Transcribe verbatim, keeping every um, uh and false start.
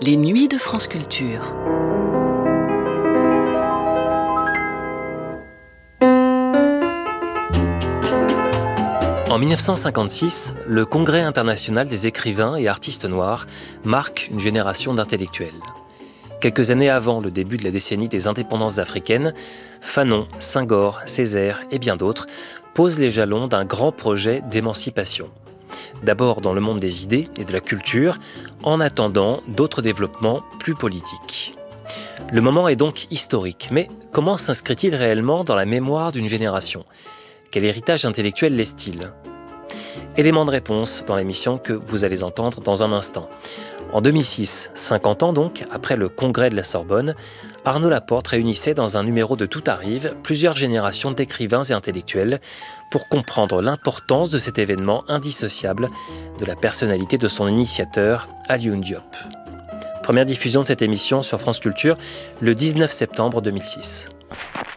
Les nuits de France Culture. En mille neuf cent cinquante-six, le Congrès international des écrivains et artistes noirs marque une génération d'intellectuels. Quelques années avant le début de la décennie des indépendances africaines, Fanon, Senghor, Césaire et bien d'autres posent les jalons d'un grand projet d'émancipation. D'abord dans le monde des idées et de la culture, en attendant d'autres développements plus politiques. Le moment est donc historique, mais comment s'inscrit-il réellement dans la mémoire d'une génération ? Quel héritage intellectuel laisse-t-il ? Élément de réponse dans l'émission que vous allez entendre dans un instant. En deux mille six, cinquante ans donc, après le congrès de la Sorbonne, Arnaud Laporte réunissait dans un numéro de Tout arrive plusieurs générations d'écrivains et intellectuels pour comprendre l'importance de cet événement indissociable de la personnalité de son initiateur, Alioune Diop. Première diffusion de cette émission sur France Culture le dix-neuf septembre deux mille six.